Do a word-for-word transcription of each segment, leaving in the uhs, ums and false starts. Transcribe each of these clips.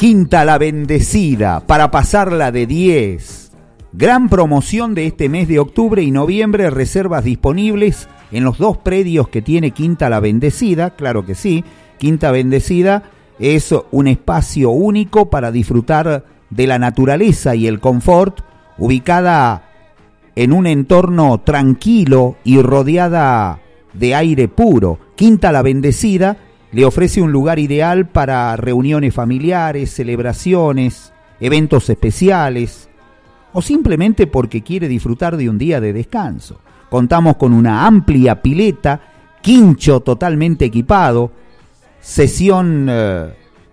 Quinta La Bendecida, para pasarla de diez. Gran promoción de este mes de octubre y noviembre, reservas disponibles en los dos predios que tiene Quinta La Bendecida, claro que sí. Quinta Bendecida es un espacio único para disfrutar de la naturaleza y el confort, ubicada en un entorno tranquilo y rodeada de aire puro. Quinta La Bendecida le ofrece un lugar ideal para reuniones familiares, celebraciones, eventos especiales o simplemente porque quiere disfrutar de un día de descanso. Contamos con una amplia pileta, quincho totalmente equipado, sesión eh,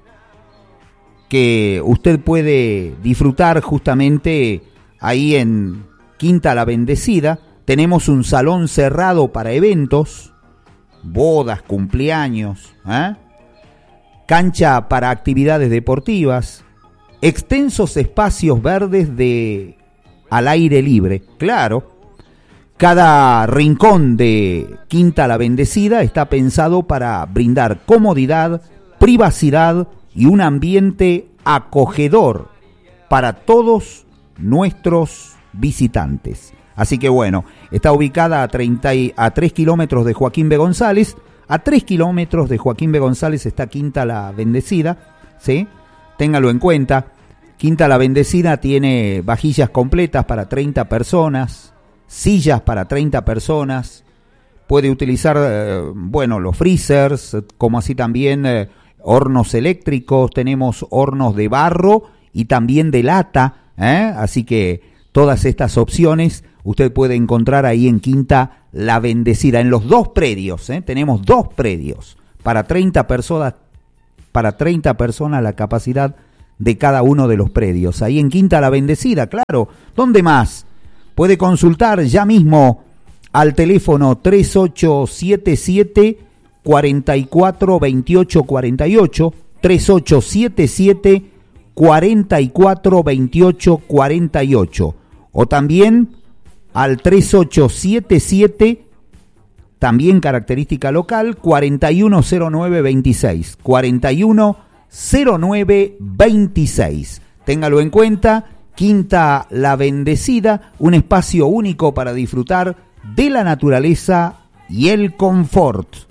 que usted puede disfrutar justamente ahí en Quinta La Bendecida. Tenemos un salón cerrado para eventos, bodas, cumpleaños, ¿eh? cancha para actividades deportivas, extensos espacios verdes de al aire libre. Claro, cada rincón de Quinta La Bendecida está pensado para brindar comodidad, privacidad y un ambiente acogedor para todos nuestros visitantes. Así que bueno, está ubicada a, treinta y, a tres kilómetros de Joaquín B. González. A tres kilómetros de Joaquín B. González está Quinta La Bendecida, ¿sí? Téngalo en cuenta. Quinta La Bendecida tiene vajillas completas para treinta personas, sillas para treinta personas. Puede utilizar, eh, bueno, los freezers, como así también eh, hornos eléctricos. Tenemos hornos de barro y también de lata, ¿eh? Así que todas estas opciones usted puede encontrar ahí en Quinta La Bendecida, en los dos predios, ¿eh? Tenemos dos predios para treinta personas, para treinta personas la capacidad de cada uno de los predios. Ahí en Quinta La Bendecida, claro. ¿Dónde más? Puede consultar ya mismo al teléfono tres ocho siete siete, cuatro cuatro dos ocho cuatro ocho, tres ocho siete siete, cuatro cuatro dos ocho cuatro ocho, o también al tres ocho siete siete, también característica local, cuarenta y uno cero nueve veintiséis, cuarenta y uno cero nueve veintiséis. Téngalo en cuenta, Quinta La Bendecida, un espacio único para disfrutar de la naturaleza y el confort.